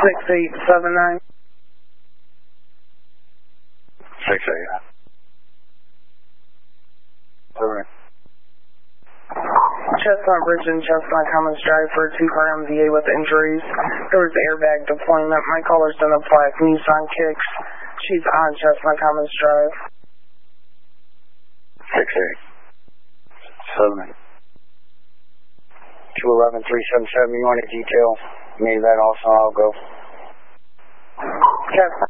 6879. 68. Over. Chestnut Bridge and Chestnut Commons Drive for a 2-car MVA with injuries. There was airbag deployment. My caller's in a black Nissan Kicks. She's on Chestnut Commons Drive. 68. 7. 211-377, you want a detail? Maybe that also, I'll go. Chestnut